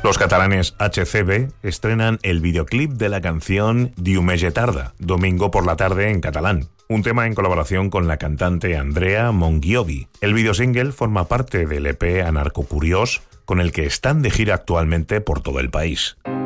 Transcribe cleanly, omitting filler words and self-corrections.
Los catalanes HCB estrenan el videoclip de la canción Diumenge tarda, domingo por la tarde en catalán, un tema en colaboración con la cantante Andrea Monghiovi. El videosingle forma parte del EP Anarcocuriós, con el que están de gira actualmente por todo el país.